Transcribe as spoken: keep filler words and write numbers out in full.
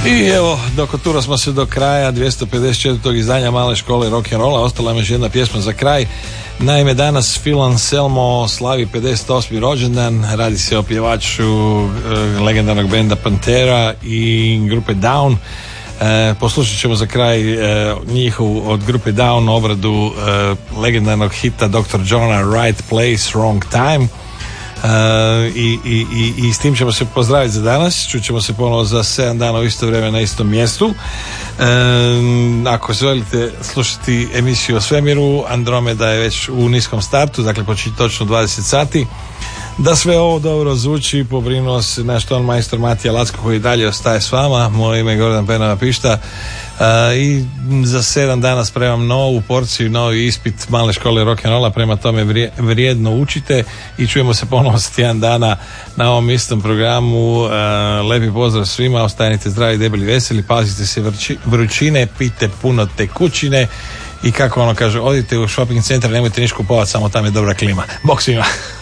I evo, dokoturo smo se do kraja dvjesto pedeset četvrtog izdanja Male škole rock'n'rolla. Ostala mi još jedna pjesma za kraj. Naime, danas Phil Anselmo slavi pedeset osmi rođendan. Radi se o pjevaču e, legendarnog benda Pantera i grupe Down. E, poslušat ćemo za kraj e, njihov od grupe Down obradu e, legendarnog hita doktor Johna Right Place, Wrong Time. Uh, i, i, i, i s tim ćemo se pozdraviti za danas. Čućemo se ponovo za sedam dana u isto vrijeme na istom mjestu. Uh, ako želite slušati emisiju o svemiru, Andromeda je već u niskom startu, dakle počinje točno dvadeset sati. Da sve ovo dobro zvuči, pobrinuo se naš ton majstor Matija Lacko koji dalje ostaje s vama. Moje ime je Gordan Penava Pišta. Uh, i za sedam dana spremam novu porciju, novi ispit Male škole rock'n'rolla, prema tome vrije, vrijedno učite i čujemo se ponovo za tjedan dana na ovom istom programu. Uh, lepi pozdrav svima, ostanite zdravi, debeli, veseli, pazite se vrči, vrućine, pite puno tekućine i kako ono kaže, odite u shopping centar, nemojte ništa kupovati, samo tam je dobra klima. Bok svima.